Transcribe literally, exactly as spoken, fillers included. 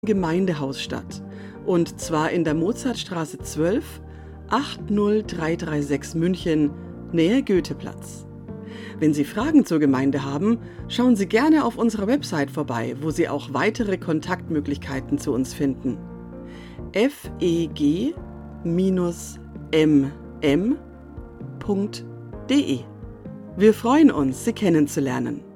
Gemeindehaus statt. Und zwar in der Mozartstraße zwölf, acht null drei drei sechs München, Nähe Goetheplatz. Wenn Sie Fragen zur Gemeinde haben, schauen Sie gerne auf unserer Website vorbei, wo Sie auch weitere Kontaktmöglichkeiten zu uns finden. f e g m m punkt d e. Wir freuen uns, Sie kennenzulernen.